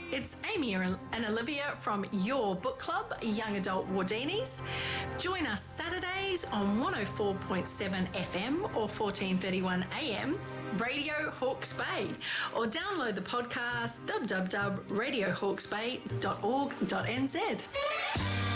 it's Amy and Olivia from your book club, Young Adult Wardinis. Join us Saturdays on 104.7 FM or 1431 AM, Radio Hawke's Bay, or download the podcast www.radiohawkesbay.org.nz.